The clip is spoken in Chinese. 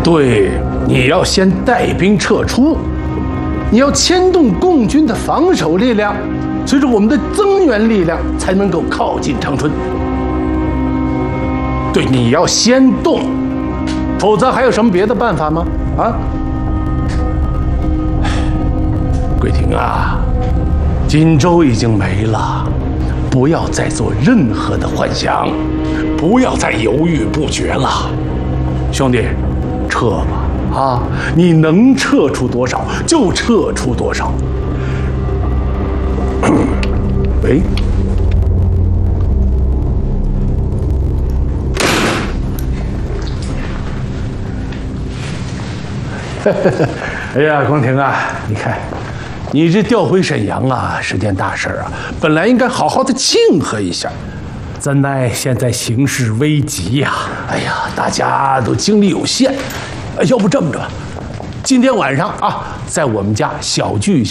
对，你要先带兵撤出，你要牵动共军的防守力量，随着我们的增援力量才能够靠近长春。对，你要先动，否则还有什么别的办法吗？啊，桂婷啊，锦州已经没了，不要再做任何的幻想，不要再犹豫不决了，兄弟，撤吧！啊，你能撤出多少就撤出多少。喂。哎呀，光庭啊，你看，你这调回沈阳啊，是件大事啊，本来应该好好的庆贺一下，怎奈现在形势危急呀！哎呀，大家都精力有限，要不这么着，今天晚上啊，在我们家小聚一下。